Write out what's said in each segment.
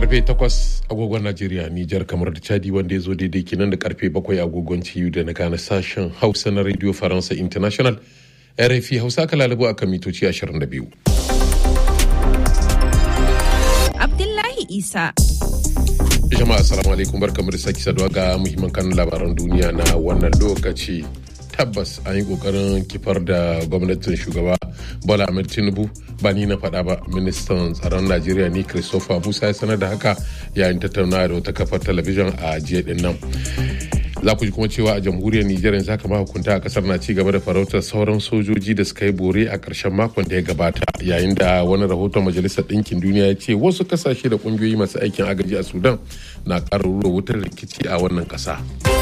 karfe 8 agogon Najeriya, Nijar, kamar da Chadi, wanda ya zo daidai kenan da karfe 7 agogon TU da na gane sashen Hausa na Radio Faransa International. RFI Hausa ka lalubo a kan mitoci 22. Abdullahi Isa. Jama'a assalamu alaikum, barkamu da sake saduwa ga muhimman kanun labaran duniya na wannan lokaci. Tabbas an yi kokarin kifar da gwamnatin shugaba Bola Ahmed Tinubu, ba ni na faɗa ba. Ministan tsaron Najeriya ne Christopher Musa ya sanar da haka yayin tattaunawa da wata kafar talabijin a jiya din nan. Za ku ji kuma cewa a jamhuriyar Nijar yanzu haka mahukunta a kasar na ci gaba da farautar sauran sojoji da suka yi bore a ƙarshen makon da ya gabata, yayin da wani rahoton Majalisar Ɗinkin Duniya ya ce wasu kasashe da ƙungiyoyi masu aikin agaji a Sudan na ƙara rura wutar rikici a wannan ƙasa.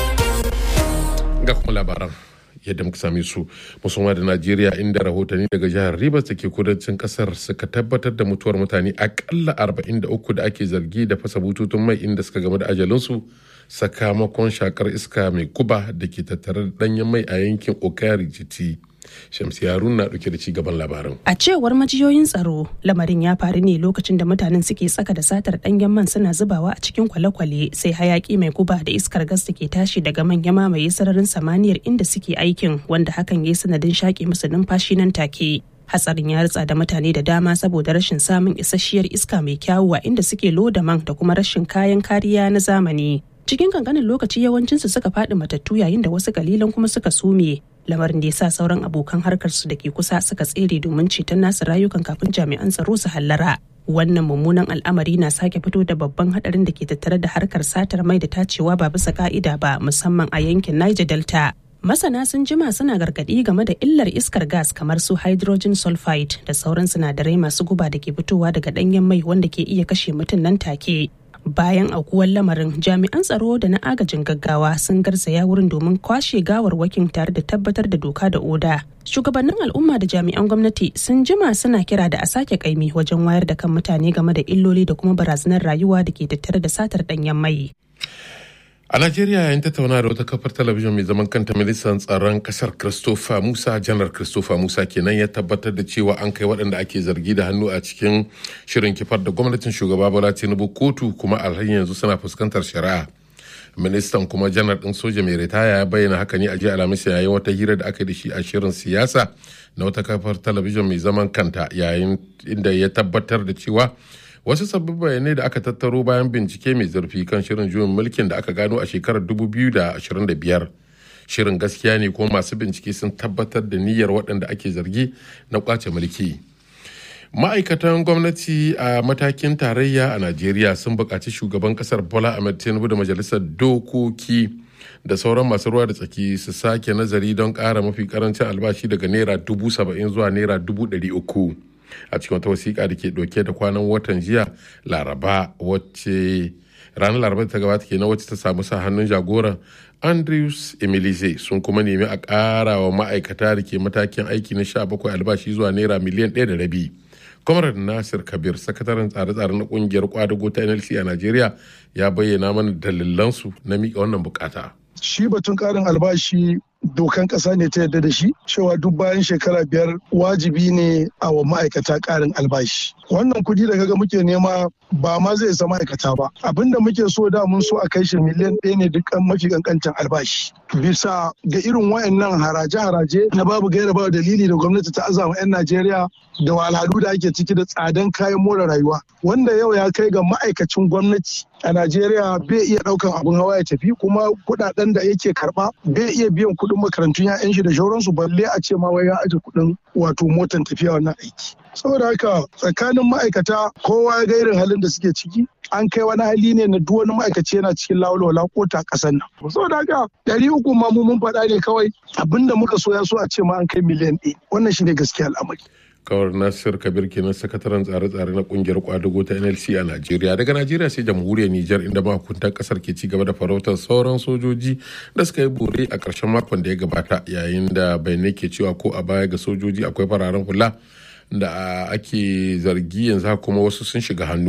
Ga kuma labaran yadda muka same su, musamman da Najeriya, inda rahotanni daga jihar Rivers da ke kudancin kasar suka tabbatar da mutuwar mutane akalla 43 da ake zargi da fasa bututun mai inda suka game da ajalinsu sakamakon shakar iska mai guba da ke tattare da danyen mai a yankin Okari Jiti. Shamsi Harun na dauke da ci gaban labarin. A cewar majiyoyin tsaro, lamarin ya faru ne lokacin da mutanen suke tsaka da satar danyen man suna zubawa a cikin kwale-kwale, sai hayaki mai guba da iskar gas da ke tashi daga man ya mamaye sararin samaniyar inda suke aikin, wanda hakan ya yi sanadin shaƙe musu numfashi nan take. Hatsarin ya ritsa da mutane da dama saboda rashin samun isasshiyar iska mai kyawu a inda suke loda man da kuma rashin kayan kariya na zamani. Cikin kankanin lokaci yawancinsu suka faɗi matattu, yayin da wasu kalilan kuma suka sume, lamarin da ya sa sauran abokan harkarsu da ke kusa suka tsere domin ceton nasu rayukan kafin jami'an tsaro su hallara. Wannan mummunan al'amari na sake fito da babban hadarin da ke tattare da harkar satar mai da tacewa ba bisa ka'ida ba, musamman a yankin Niger Delta. Masana sun jima suna gargaɗi game da illar iskar gas kamar su hydrogen sulfide da sauran sinadarai masu guba da ke fitowa daga ɗanyen mai wanda ke iya kashe mutum nan take. Bayan aukuwar lamarin, jami'an tsaro da na agajin gaggawa sun garzaya wurin domin kwashe gawarwakin tare da tabbatar da doka da oda. Shugabannin al'umma da jami'an gwamnati sun jima suna kira da a sake kaimi wajen wayar da kan mutane game da illoli da kuma barazanar rayuwa da ke tattare da satar ɗanyen mai. A Najeriya, yayin tattauna da wata kafar talabijin mai zaman kanta, ministan tsaron kasar Christopher Musa, janar Christopher Musa kenan, ya tabbatar da cewa an kai waɗanda ake zargi da hannu a cikin shirin kifar da gwamnatin shugaba Bola Tinubu kotu, kuma alhalin yanzu suna fuskantar shari'a. Ministan kuma janar ɗin soja mai ritaya ya bayyana haka ne a jiya Alhamis yayin wata hira da aka yi da shi a shirin siyasa na wata kafar talabijin mai zaman kanta, yayin inda ya tabbatar da cewa wasu sabbin bayanai da aka tattaro bayan bincike mai zurfi kan shirin juyin mulkin da aka gano a shekarar 2025 shirin gaskiya ne, kuma masu bincike sun tabbatar da niyyar waɗanda ake zargi na kwace mulki. Ma'aikatan gwamnati a matakin tarayya a Najeriya sun buƙaci shugaban ƙasar Bola Ahmed Tinubu da majalisar dokoki da sauran masu ruwa da tsaki su sake nazari don ƙara mafi ƙarancin albashi daga naira 70,000 zuwa naira 300,000. A cikin wata wasiƙa da ke ɗauke da kwanan watan jiya ranar laraba ta gabata kenan, wacce ta samu sa hannun jagoran Andrews Emilize, sun kuma nemi a ƙara wa ma'aikata da ke matakin aiki na 17 albashi zuwa naira miliyan 1.5. Comrade Nasir Kabir, sakataren tsare-tsare na ƙungiyar kwadago ta NLC a Najeriya, ya bayyana mana dalilansu na miƙa wannan bukata. Shi batun ƙarin albashi dokan ƙasa ne ta yarda da shi, cewa duk bayan shekara 5 wajibi ne a wa ma'aikata ƙarin albashi. Wannan kuɗi da kaga muke nema ba ma zai isa ma'aikata ba. Abinda muke so da mun so a kai shi miliyan 1 ne dukkan mafi kankantan albashi. Bisa ga irin wayannan haraje-haraje na babu gaira ba dalili da gwamnati ta azama 'yan Najeriya da wahalhalu da ake ciki da tsadan kayan more rayuwa, wanda yau ya kai ga ma'aikacin gwamnati a Najeriya bai iya ɗaukan abin hawa ya tafi, kuma kuɗaɗen da yake karɓa bai iya biyan kuɗin makarantun 'ya'yan shi da shauransu, balle a ce ma wai ya aje kuɗin wato motan tafiya wannan aiki. Saboda haka tsakanin ma'aikata kowa ya ga irin halin da suke ciki, an kai wani hali ne na duk wani ma'aikaci yana cikin lawalwala ko ta ƙasar nan. Saboda haka 300 ma mun faɗa ne kawai, abinda muka so ya so a ce ma an kai miliyan 1. Wannan shine gaskiya al'amari. Kawar Nasir Kabir kenan, sakataren tsare-tsare na kungiyar kwadago ta NLC a Najeriya. Daga Najeriya sai jamhuriyar Nijar, inda mahukuntan kasar ke ci gaba da farautar sauran sojoji da suka yi bore a ƙarshen makon da ya gabata, yayin da bayanai ke cewa ko a baya ga sojoji akwai fararen hula da ake zargi yanzu kuma wasu sun shiga hannu.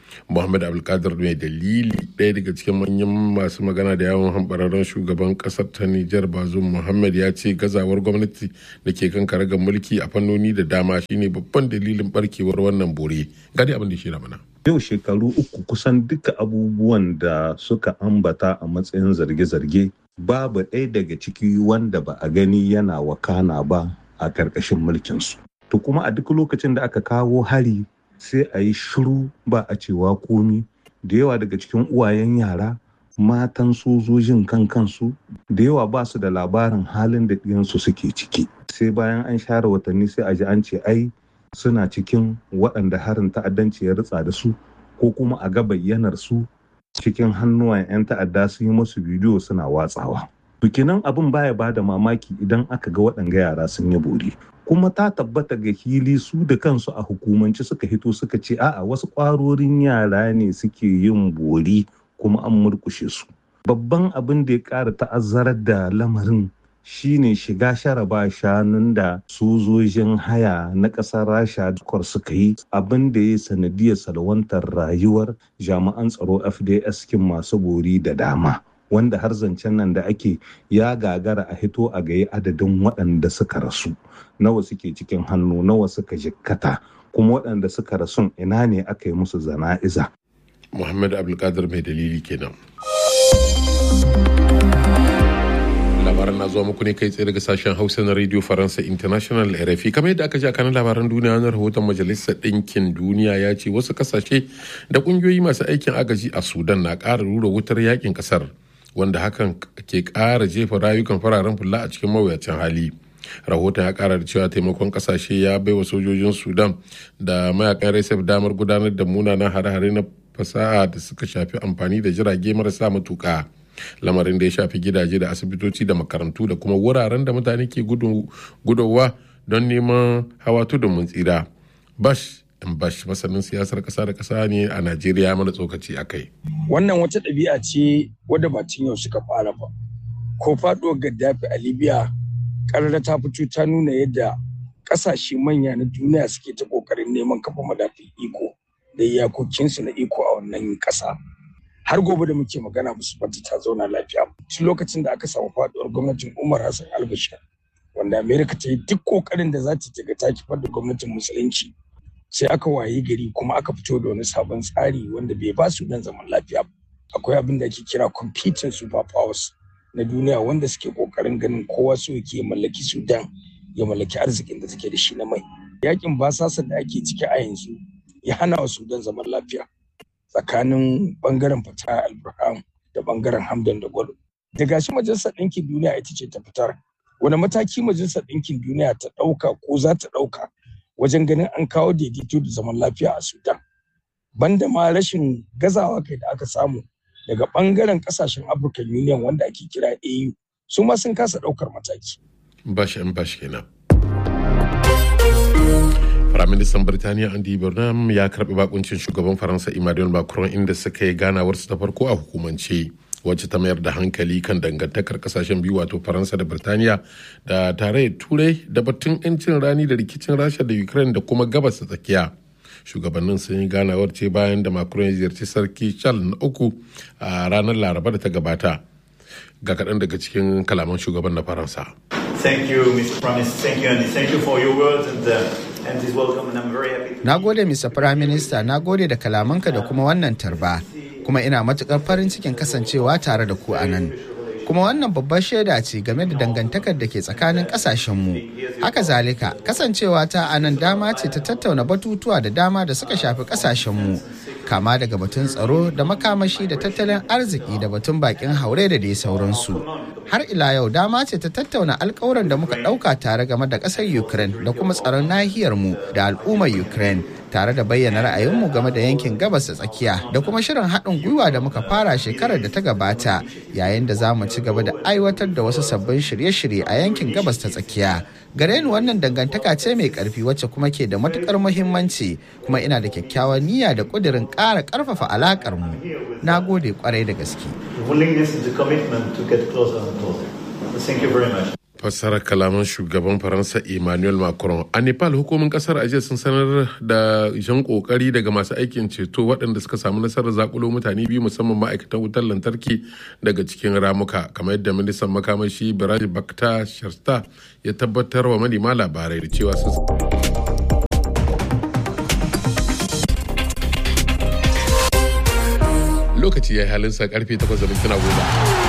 Muhammad Abdulkadir mai dalili ɗaya daga cikin manyan masu magana da yawon hambararren shugaban ƙasar ta Nijar Bazoum Muhammad ya ce gazawar gwamnati da ke kan karagar mulki a fannoni da dama shine babban dalilin barkewar wannan bore. Gadi abin da shi mana. Yau shekaru 3 kusan duka abubuwan da suka ambata a matsayin zarge-zarge babu ɗaya daga ciki wanda ba a gani yana wakana ba a ƙarƙashin mulkinsu. To kuma a duk lokacin da aka kawo hari sai a yi shiru ba a cewa komi. Da yawa daga cikin uwayen yara, matan sojojin kansu da yawa ba su da labarin halin da ɗiyansu suke ciki. Sai bayan an share watanni sai a ji an ce ai suna cikin waɗanda harin ta'addanci ya ritsa da su, ko kuma a ga bayyanar su cikin hannuwan 'yan ta'adda sun yi musu bidiyo suna watsawa. Bikinan abin baya ba da mamaki idan aka ga waɗanga yara sun yi bori. Kuma ta tabbata ga hili su da kansu a hukumance suka hito suka ce a'a wasu ƙwarorin yara ne suke yin bori kuma an murkushe su. Babban abin da ya ƙara ta'azzarar da lamarin shine shiga sharaba shanun da sojojin haya na ƙasar Rasha suka yi, abin da ya sanadiyar salwantar rayuwar jami'an tsaro FDS kin masu bori da dama, wanda har zancen nan da ake ya gagara a hito a gayi adadin waɗanda suka rasu, nawa suke cikin hannu, nawa suka jikkata, kuma waɗanda suka rasun ina ne aka yi musu zana'iza. Muhammad Abdulkadir mai dalili kenan. Labaran na zuwa muku ne kai tsaye daga sashen Hausa na Radio Faransa International RFI. Kamar yadda aka ji a kanan labaran duniya na rahoton Majalisar Ɗinkin Duniya ya ce wasu kasashe da ƙungiyoyi masu aikin agaji a Sudan na ƙara rura wutar yakin ƙasar, wanda hakan ke ƙara jefa rayukan fararen fulla a cikin mawuyacin hali. Rahoton ya ƙara da cewa taimakon kasashe ya baiwa sojojin Sudan da mayakan RSF damar gudanar da munanan hare-hare na fasaha da suka shafi amfani da jirage marasa matuƙa. Lamarin da ya shafi gidaje da asibitoci da makarantu da kuma wuraren da mutane ke gudowa don neman hawa tudun mun tsira. Bash masanin siyasar ƙasa da ƙasa ne a Najeriya, mana tsokaci a kai. Wannan wata ɗabi'a ce wadda ba tun yau suka fara ba. Ko faɗuwar Gaddafi a Libya ƙarara ta fito ta nuna yadda ƙasashe manya na duniya suke ta ƙoƙarin neman kafa madafin iko da iyakokinsu na iko a wannan ƙasa. Har gobe da muke magana musu bata ta zauna lafiya. Tun lokacin da aka samu faduwar gwamnatin Umar Hassan al-Bashir, wanda Amerika ta yi duk kokarin da za ta ga ta kifar da gwamnatin musulunci, sai aka waye gari kuma aka fito da wani sabon tsari wanda bai ba su dan zaman lafiya. Akwai abin da ake kira competing super powers na duniya wanda suke kokarin ganin kowa so yake mallaki Sudan, ya mallaki arzikin da take da shi na mai. Yakin basasar da ake ciki a yanzu ya hana wa Sudan zaman lafiya tsakanin bangaren Fatah al-Burhan da bangaren Hamdan da Gwado. Da gashi Majalisar Ɗinkin Duniya ita ce ta fitar. Wani mataki Majalisar Ɗinkin Duniya ta ɗauka ko za ta ɗauka wajen ganin an kawo daidaito da zaman lafiya a Sudan. Banda ma rashin gazawa kai da aka samu daga bangaren kasashen African Union wanda ake kira AU, su ma sun kasa ɗaukar mataki. Bash kenan. Firaministan Birtaniya Andy Burnham ya karbi bakuncin shugaban Faransa Emmanuel Macron inda suka yi ganawarsu ta farko a hukumance, wacce ta mayar da hankali kan dangantakar kasashen biyu wato Faransa da Birtaniya da tarayyar Turai da batun 'yancin rani da rikicin Rasha da Ukraine da kuma gabas ta tsakiya. Shugabannin sun yi ganawar ce bayan da Macron ya ziyarci Sarki Charles na 3 a ranar Laraba da ta gabata. Ga kaɗan daga cikin kalaman shugaban na Faransa. Thank you, Mr. Prime Minister. Thank you, Andy. Thank you for your words and this welcome, and I'm very happy. Na gode, Mr. Prime Minister. Na gode da kalamanka da kuma wannan tarba. Kuma ina matuƙar farin cikin kasancewa tare da ku a nan. Kuma wannan babbar shaida ce game da dangantakar da ke tsakanin ƙasashenmu. Haka zalika, kasancewa ta a nan dama ce ta tattauna batutuwa da dama da suka shafi ƙasashenmu. Kama daga batun tsaro da makamashi da tattalin arziki da batun bakin haure da dai sauransu. Har ila yau dama ce ta tattauna alkawuran da muka ɗauka tare game da ƙasar Ukraine da kuma tsaron nahiyarmu da al'ummar Ukraine, tare da bayyana ra'ayinmu game da yankin gabas da tsakiya da kuma shirin haɗin gwiwa da muka fara shekarar da ta gabata, yayin da za mu ci gaba da aiwatar da wasu sabbin shirye-shirye a yankin gabas ta tsakiya. Gare ni wannan dangantaka ce mai ƙarfi wacce kuma ke da matuƙar muhimmanci, kuma ina da kyakkyawar niyya da ƙudurin ƙara ƙarfafa alaƙar mu. Na gode ƙwarai da gaske. fassarar kalaman shugaban faransa emmanuel macron. A nepal hukumin kasar ajiya sun sanar da jan kokari daga masu aikin ceto waɗanda suka samu nasarar zakulo mutane biyu musamman ma'aikatan wutar lantarki daga cikin ramuka, kamar yadda ministan makamashi biraj bakta sharsta ya tabbatar wa manema labarai da cewa sun lokaci ya yi halinsa karfe 8:10.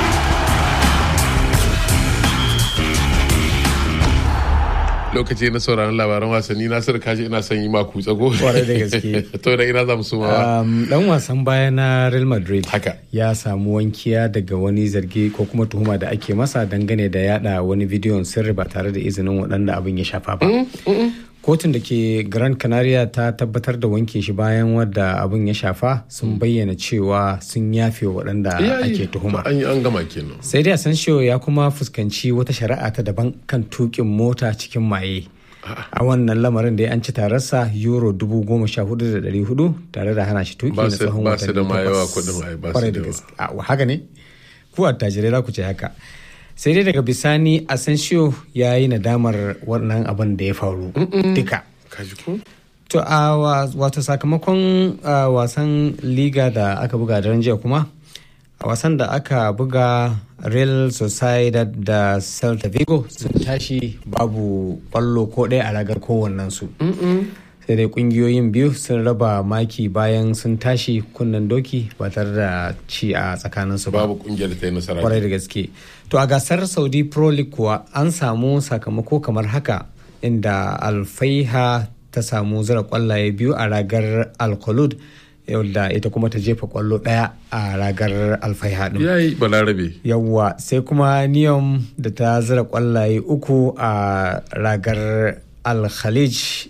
Lokaci na sauraron labaran wasanni. Nasir kaji ina son yi maku tsago. Kwarai da gaske. To da ina za mu suma. Dan wasan baya na Real Madrid haka ya samu wankiya daga wani zargi ko kuma tuhuma da ake masa dangane da yada wani bidiyon sirri ba tare da izinin waɗanda abin ya shafa ba. Kotun da ke Gran Canaria ta tabbatar da wanke shi bayan wadda abin ya shafa sun bayyana cewa sun yafe waɗanda ake tuhuma. An gama kenan. Sai dai Asensio ya kuma fuskanci wata shari'a ta daban kan tukin mota cikin maye. A wannan lamarin da an ci tararsa euro 14,400 tare da hana shi tuki na tsawon watanni 8. Ba su da mayewa kudin ba su da yawa. Haka ne? Ku attajirai za ku ce haka. Sai dai daga bisani Asensio ya yi nadamar wannan abin da ya faru duka. To a wato sakamakon wasan liga da aka buga daren jiya kuma a wasan da aka buga Real Sociedad da Celta Vigo sun tashi babu kwallo ko ɗaya a ragar kowannensu. Sai dai kungiyoyin biyu sun raba maki bayan sun tashi kunnen doki ba tare da ci a tsakaninsu ba. Babu kungiyar da ta yi nasara. Kwarai da gaske. To a gasar Saudi Pro League kuwa an samu sakamako kamar haka inda Alfaiha ta samu zira kwallaye biyu a ragar Al-Khulud da ita kuma ta jefa kwallo daya a ragar Alfaiha din. Yayi balarabe. Yawwa sai kuma Niyom da ta zira kwallaye uku a ragar Al-Khalij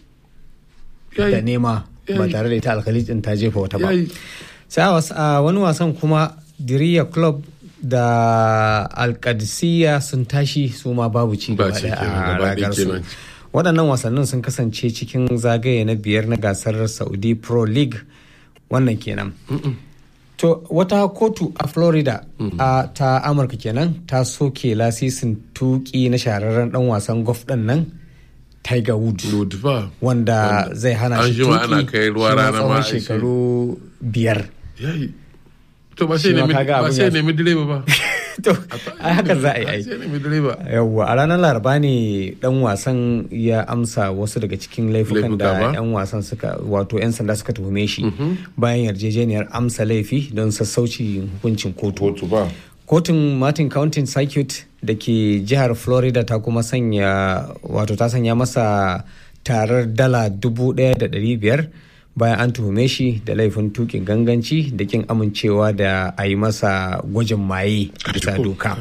da nema ba tare da ita Al-Khalij din ta jefa wata ba. Sai a wani wasan kuma Diriyya Club da Alkadisiya sun tashi su ma babu ci gaba a ragar su. Waɗannan wasannin sun kasance cikin zagaye na 5 na gasar Saudi Pro League wannan kenan. To wata kotu a Florida ta Amurka kenan ta soke lasisin tuki na shahararren dan wasan golf din nan Tiger Woods wanda zai hana shi tuki tsawon shekaru 5. To ba sai nemi direba ba. To ai haka za a yi. Yawwa a ranar Laraba ne dan wasan ya amsa wasu daga cikin laifukan da yan wasan suka wato yan sanda suka tuhume shi bayan yarjejeniyar amsa laifi don sassauci hukuncin kotu. Kotun Martin County Circuit da ke jihar Florida ta kuma sanya masa tarar dala 1,500 bayan an tuhume shi da laifin tukin ganganci da kin amincewa da a yi masa gwajin maye bisa doka.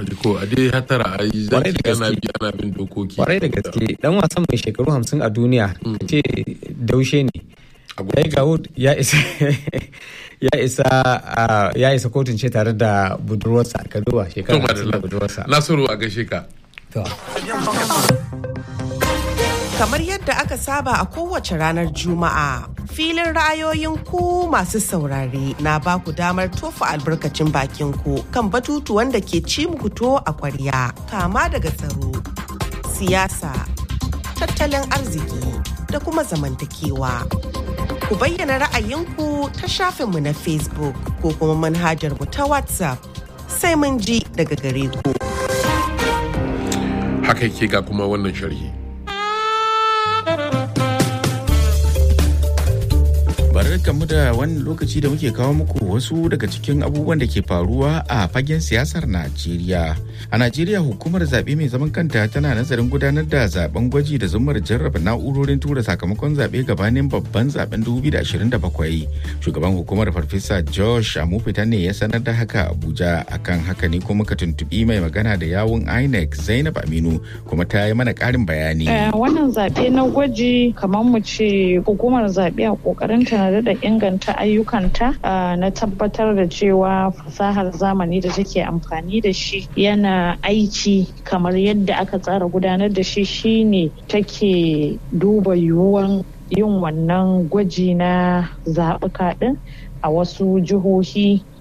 Kwarai da gaske dan wasan mai shekaru 50 a duniya ce daushe ne. Tiger Woods ya isa kotun ce tare da budurwarsa ka duba shekaru 50 da budurwarsa. Nasiru a gaishe ka. Kamar yadda aka saba a kowace ranar Juma'a, filin ra'ayoyin ku masu saurare na ba ku damar tofa albarkacin bakin ku kan batutuwan da ke ci muku to a kwarya, kama daga tsaro, siyasa, tattalin arziki da kuma zamantakewa. Ku bayyana ra'ayinku ta shafinmu na Facebook ko kuma manhajar mu ta WhatsApp, sai mun ji daga gare ku. Haka yake ga kuma wannan sharhi. Barkanmu da wani lokaci da muke kawo muku wasu daga cikin abubuwan da ke faruwa a fagen siyasar Najeriya. A Najeriya hukumar zaɓe mai zaman kanta tana nazarin gudanar da zaben gwaji da zumar jarraba na'urorin tura sakamakon zaɓe gabanin babban zaben 2027. Shugaban hukumar Farfesa Josh Amufita ne ya sanar da haka Abuja. Akan haka ne kuma ka tuntuɓi mai magana da yawun INEC Zainab Aminu kuma ta yi mana ƙarin bayani. Wannan zaɓe na gwaji kamar mu ce hukumar zaɓe a ƙoƙarinta na da inganta ayyukanta na tabbatar da cewa fasahar zamani da take amfani da shi yana aiki kamar yadda aka tsara gudanar da shi shine take duba yiwuwan yin wannan gwaji na zaɓuka ɗin a wasu jihohi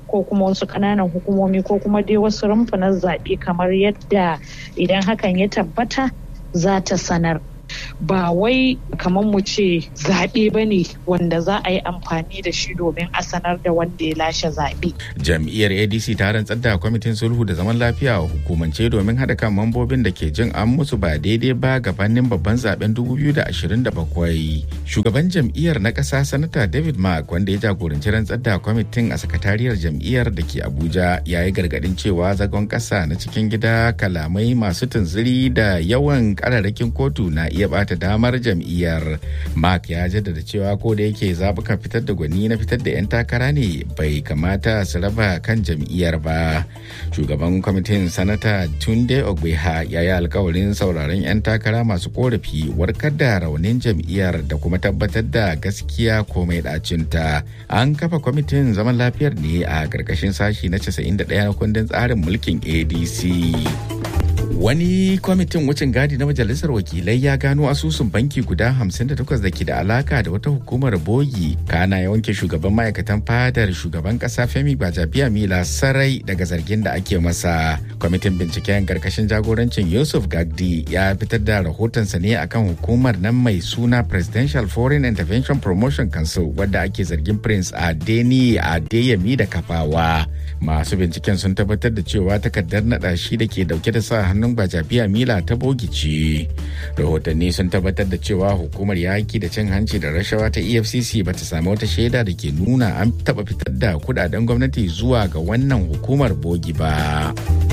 ko kuma wasu ƙananan hukumomi ko kuma dai wasu rumfunan zaɓe kamar yadda idan hakan ya tabbata za ta sanar. Ba wai kamar mu ce zaɓe ba ne wanda za a yi amfani da shi domin a sanar da wanda ya lashe zaɓe. Jam'iyyar ADC ta rantsar da kwamitin sulhu da zaman lafiya a hukumance domin haɗa kan mambobin da ke jin an musu ba daidai ba gabanin babban zaben 2027. Shugaban jam'iyyar na ƙasa Sanata David Mark wanda ya jagoranci rantsar da kwamitin a sakatariyar jam'iyyar da ke Abuja ya yi gargaɗin cewa zagon ƙasa na cikin gida, kalamai masu tunziri da yawan ƙararrakin kotu na iya bata damar jam'iyyar. Mark ya jaddada cewa ko da yake zabukan fitar da gwani na fitar da 'yan takara ne bai kamata su raba kan jam'iyyar ba. Shugaban kwamitin Sanata Tunde Ogbeha ya yi alkawarin sauraron 'yan takara masu korafi, warkar da raunin jam'iyyar da kuma tabbatar da gaskiya ko mai dacinta. An kafa kwamitin zaman lafiyar ne a ƙarƙashin sashi na 91 na kundin tsarin mulkin ADC. Wani kwamitin wucin gadi na majalisar wakilai ya gano asusun banki guda 58 da ke da alaka da wata hukumar bogi, kana ya wanke shugaban ma'aikatan fadar shugaban kasa Femi Gbajabiamila sarai daga zargin da ake masa. Kwamitin binciken karkashin jagorancin Yusuf Gagdi ya fitar da rahotonsa ne akan hukumar nan mai suna Presidential Foreign Intervention Promotion Council wadda ake zargin Prince Adeni Adeyemi da kafawa. Masu binciken sun tabbatar da cewa takardar naɗa shi da ke dauke da sa hannun Gbajabiamila ta bogice. Rahotanni sun tabbatar da cewa hukumar yaki da cin hanci da rashawa ta EFCC bata samu wata shaida da ke nuna an taba fitar da kudaden gwamnati zuwa ga wannan hukumar bogi ba.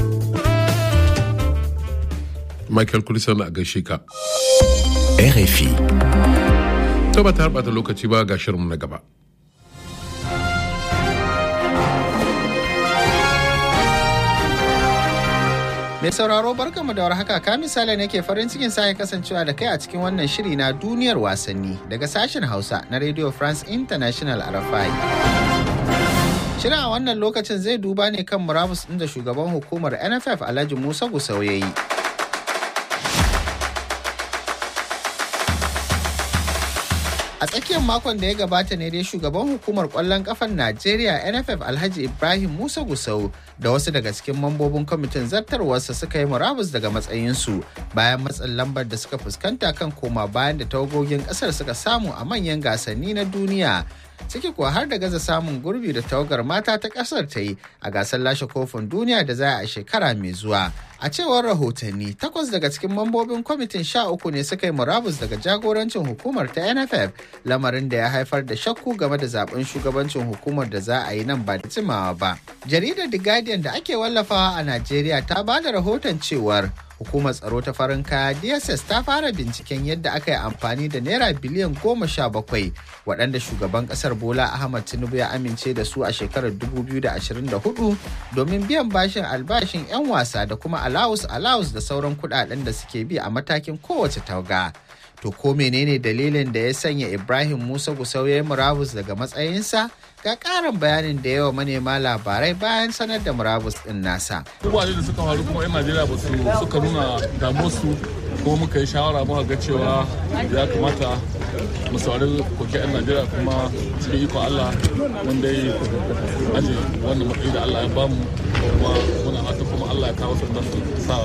Michael Kulisan a gaishe ka. RFI. To ba ta harba lokaci ba ga shirin na gaba. Mai sauraro barkanmu da warhaka, ka misali ne ke farin cikin sake kasancewa da kai a cikin wannan shiri na duniyar wasanni daga sashen Hausa na Radio France International RFI. Shirin a wannan lokacin zai duba ne kan murabus ɗin da shugaban hukumar NFF Alhaji Musa Gusau ya yi. A tsakiyar makon da ya gabata ne dai shugaban hukumar kwallon kafar Najeriya NFF Alhaji Ibrahim Musa Gusau da wasu daga cikin mambobin kwamitin zartarwarsa suka yi murabus daga matsayinsu bayan matsin lambar da suka fuskanta kan koma bayan da tawagogin kasar suka samu a manyan gasanni na duniya, ciki kuwa har da gaza samun gurbi da tawagar mata ta kasar ta yi a gasar lashe kofin duniya da za a shekara mai zuwa. A cewar rahotanni, 8 daga cikin mambobin kwamitin 13 ne suka yi murabus daga jagorancin hukumar ta NFF, lamarin da ya haifar da shakku game da zaben shugabancin hukumar da za a yi nan ba da jimawa ba. Jaridar The Guardian da ake wallafawa a Najeriya ta ba da rahoton cewar hukumar tsaro ta farin kaya DSS ta fara binciken yadda aka yi amfani da naira biliyan 17 waɗanda shugaban ƙasar Bola Ahmad Tinubu ya amince da su a shekarar 2024 domin biyan bashin albashin 'yan wasa da kuma alawus da sauran kuɗaɗen da suke bi a matakin kowace tauga. To ko menene dalilin da ya sanya Ibrahim Musa Gusau ya yi murabus daga matsayinsa? Ga ƙarin bayanin da yawa manema labarai bayan sanar da murabus ɗin nasa. Abubuwa da suka faru kuma 'yan Najeriya ba su suka nuna damuwarsu, kuma muka yi shawara muka ga cewa ya kamata mu saurari koke 'yan Najeriya, kuma cikin ikon Allah mun dai aje wannan matsayi da Allah ya bamu, kuma muna fata kuma Allah ya kawo su don su sa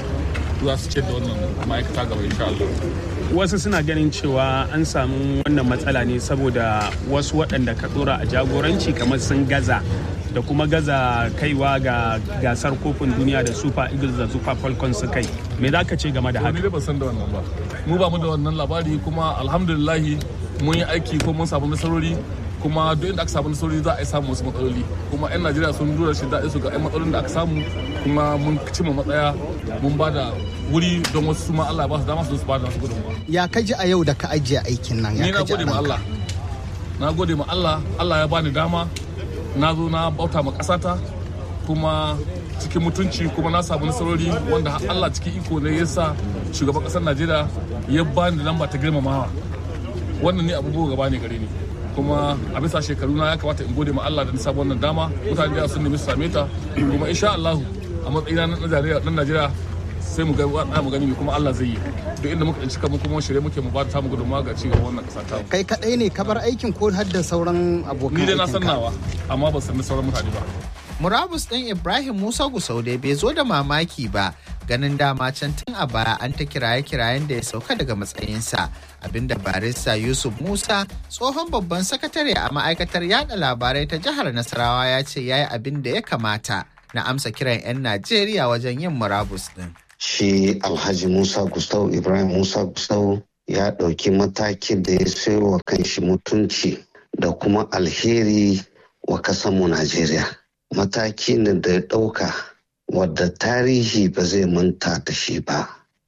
za su ce da wannan ma'aikata gaba insha Allah. Wasu suna ganin cewa an samu wannan matsala ne saboda wasu waɗanda ka tsora a jagoranci kamar sun gaza da kuma gaza kaiwa ga gasar kofin duniya da Super Eagles da Super Falcons su kai. Me za ka ce game da haka? Ni ba san da wannan ba. Mu ba mu da wannan labari, kuma alhamdulillahi mun yi aiki ko mun samu nasarori, kuma duk inda aka samu nasarori za a yi samu wasu matsaloli, kuma 'yan Najeriya sun lura shi daɗi su ga 'yan matsalolin da aka samu, kuma mun cimma matsaya mun ba da wuri don wasu su ma Allah ba su dama su ba da nasu gudunmawa. Ya kaji a yau da ka ajiye aikin nan? Ni na gode ma Allah. Na gode ma Allah. Allah ya bani dama. Na zo na bauta ma ƙasata, kuma cikin mutunci, kuma na samu nasarori wanda Allah cikin iko ne ya sa shugaban ƙasar Najeriya ya bani lamba ta girmamawa. Wannan ne abubuwa gaba ne gare ni. Kuma a bisa shekaru na ya kamata in gode ma Allah da nisa wannan dama. Mutane da sun nemi su same ta, kuma insha Allah a matsayina na Najeriya sai mu gani kuma Allah zai yi duk inda muka cika mu kuma shirye muke mu ba ta mu gudunmawa ga cigaba wannan kasa ta. Kai kadai ne ka bar aikin ko har da sauran abokan aikin ka? Ni dai na san nawa amma ba san sauran mutane ba. Murabus ɗin Ibrahim Musa Gusau dai bai zo da mamaki ba, ganin dama can tun a baya an ta kiraye-kirayen da ya sauka daga matsayinsa, abinda barista Yusuf Musa tsohon babban sakatare a ma'aikatar yada labarai ta jihar Nasarawa ya ce ya yi abin da ya kamata na amsa kiran 'yan Najeriya wajen yin murabus ɗin. Shi Alhaji Musa Gusau, Ibrahim Musa Gusau ya ɗauki matakin da ya sayo wa kanshi mutunci da kuma alheri wa kasanmu Najeriya. Matakin da ya ɗauka wadda tarihi ba zai manta da shi ba,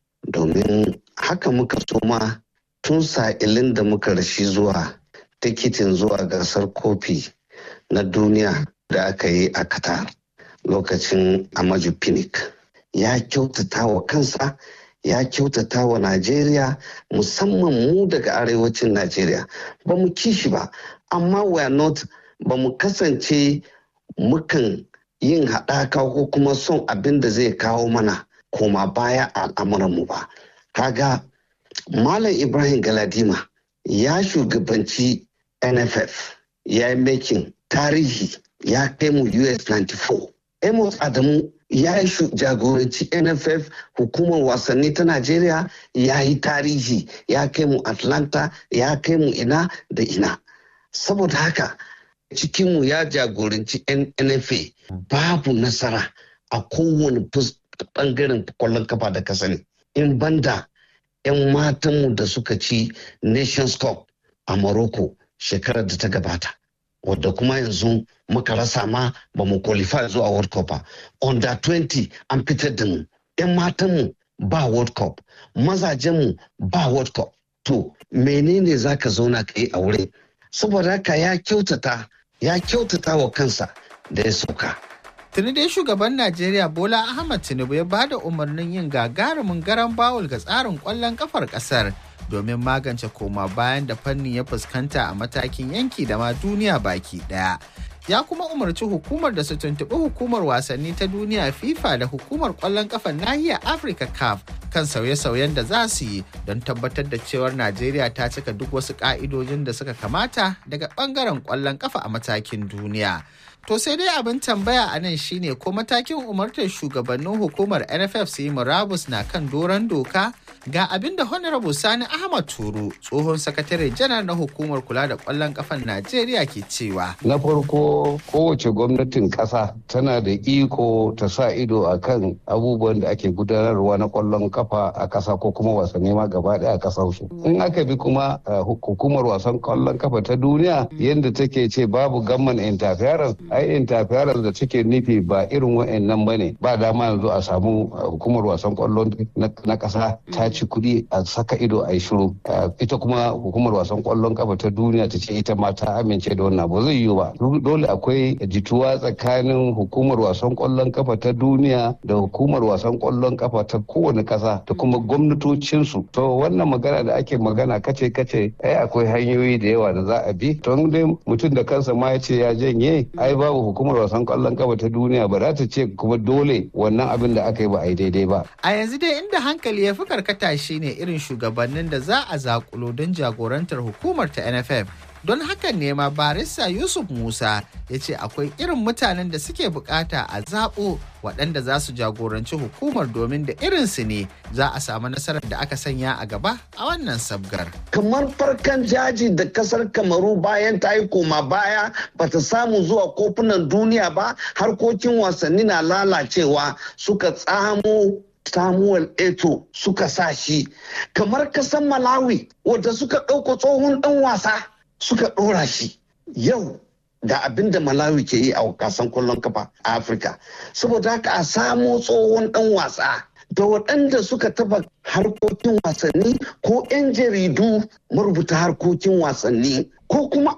domin haka muka soma tun sa'ilin da muka rashi zuwa tikitin zuwa gasar kofi na duniya da aka yi a Qatar lokacin Amaju Pinnick. Ya kyautata wa kansa, ya kyautata wa Najeriya, musamman mu daga arewacin Najeriya. Ba mu kishi ba, amma ba mu kasance mukan yin haɗaka ko kuma son abin da zai kawo mana koma baya a al'amuranmu ba. Kaga Malam Ibrahim Galadima ya shugabanci NFF, ya yi making tarihi, ya kai mu US 94. Amos Adamu ya yi jagoranci NFF, hukumar wasanni ta Najeriya, ya yi tarihi, ya kai mu Atlanta, ya kai mu ina da ina. Saboda haka cikinmu ya jagoranci NFA, babu nasara a kowane bangaren kwallon kafa da ka sani. In banda 'yan matanmu da suka ci Nations Cup a Morocco shekarar da ta gabata, wadda kuma yanzu muka rasa ma ba mu qualify zuwa World Cup ba. Under 20 an fitar da mu. 'Yan matanmu ba World Cup, mazajenmu ba World Cup. To menene za ka zauna ka yi a wurin? Saboda haka ya kyautata wa kansa da ya sauka. Tuni dai shugaban Najeriya Bola Ahmed Tinubu ya bada umarnin yin gagarumin garan bawul ga tsarin kwallon kafar kasar domin magance koma bayan da fannin ya fuskanta a matakin yanki da ma duniya baki daya. Ya kuma umarci hukumar da su tuntuɓi hukumar wasanni ta duniya FIFA da hukumar kwallon kafar nahiyar Africa CAF kan sauye-sauyen da za su yi don tabbatar da cewar Najeriya ta cika duk wasu ƙa'idojin da suka kamata daga ɓangaren kwallon kafa a matakin duniya. To sai dai abin tambaya a nan shine ko matakin umartar shugabannin hukumar NFF su yi murabus na kan doron doka? Ga abin da Honorable Sani Ahmad Turu, tsohon sakatare janar na hukumar kula da kwallon kafan Najeriya ke cewa. Na farko kowace gwamnatin ƙasa tana da iko ta sa ido a kan abubuwan da ake gudanarwa na kwallon kafa a ƙasa ko kuma wasanni ma gaba ɗaya a ƙasarsu. In aka bi kuma hukumar wasan kwallon kafa ta duniya yadda take ce babu gamman interference, ai interference da take nufi ba irin wa'annan bane. Ba dama yanzu a samu hukumar wasan kwallon na ƙasa ta ci kuɗi a saka ido a yi shiru. Ita kuma hukumar wasan kwallon kafa ta duniya ta ce ita ma ta amince da wannan, ba zai yiwu ba. Dole akwai jituwa tsakanin hukumar wasan kwallon kafa ta duniya da hukumar wasan kwallon kafa ta kowane ƙasa da kuma gwamnatocinsu. To wannan magana da ake magana kace ai akwai hanyoyi da yawa da za a bi. To dai mutum da kansa ma ya ce ya janye, ai babu hukumar wasan kwallon kafa ta duniya ba za ta ce kuma dole wannan abin da aka yi ba a yi daidai ba. A yanzu dai inda hankali ya fi karkata shi ne irin shugabannin da za a zakulo don jagorantar hukumar ta NFF. Don hakan ne ma barista Yusuf Musa ya ce akwai irin mutanen da suke bukata a zaɓo waɗanda za su jagoranci hukumar domin da irinsu ne za a samu nasarar da aka sanya a gaba a wannan sabgar. Kamar farkan jaji da kasar Kamaru bayan ta yi koma baya bata samu zuwa kofunan duniya ba, harkokin wasanni na lalacewa, suka tsamo Samuel Eto suka sa shi. Kamar kasan Malawi wadda suka ɗauko tsohon ɗan wasa suka ɗora shi. Yau da abin da Malawi ke yi a kasan kwallon kafa a Afirka. Saboda haka a samo tsohon ɗan wasa da waɗanda suka taba harkokin wasanni ko 'yan jaridu marubuta harkokin wasanni ko kuma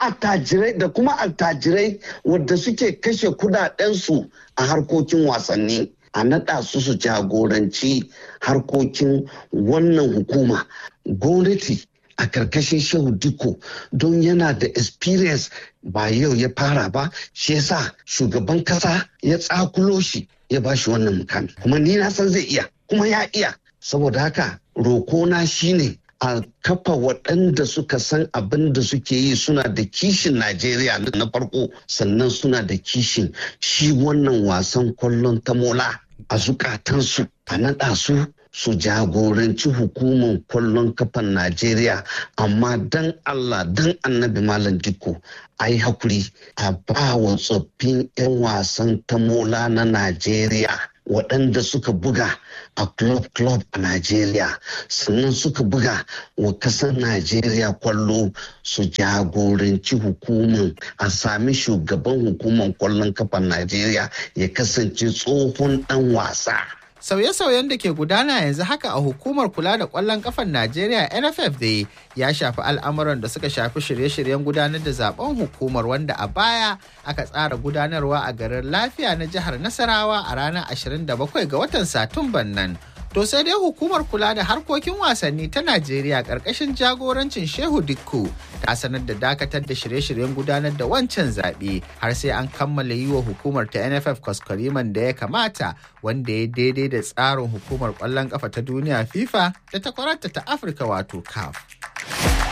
attajirai wadda suke kashe kudadensu a harkokin wasanni. A naɗa su jagoranci harkokin wannan hukuma. Gwamnati a karkashin Shehu Dikko don yana da experience ba yau ya fara ba, shi yasa shugaban kasa ya tsakulo shi ya ba shi wannan mukami. Kuma ni na san zai iya. kuma ya iya. Saboda haka rokona shine a kafa waɗanda suka san abin da suke yi, suna da kishin Najeriya na farko, sannan suna da kishin shi wannan wasan kwallon tamola a zukatansu, a naɗa su jagoranci hukumar kwallon kafan Najeriya. Amma dan Allah dan annabi Malam Dikko a yi hakuri a ba wa tsoffin 'yan wasan tamola na Najeriya waɗanda suka buga a club a Najeriya, sannan suka buga wa ƙasar Najeriya kwallo, su jagoranci hukumar, a sami shugaban hukumar kwallon kafan Najeriya ya kasance tsohon ɗan wasa. Sauye-sauyen da ke gudana yanzu haka a hukumar kula da ƙwallon kafan Najeriya NFF dai ya shafi al'amuran da suka shafi shirye-shiryen gudanar da zaben hukumar, wanda a baya aka tsara gudanarwa a garin Lafiya na jihar Nasarawa a ranar 27 ga watan Satumban nan. To sai dai hukumar kula da harkokin wasanni ta Najeriya ƙarƙashin jagorancin Shehu Dikko ta sanar da dakatar da shirye-shiryen gudanar da wancan zaɓe har sai an kammala yi wa hukumar ta NFF kwaskwariman da ya kamata, wanda ya daidai da tsarin hukumar ƙwallon ƙafa ta duniya FIFA da takwararta ta Afirka wato CAF.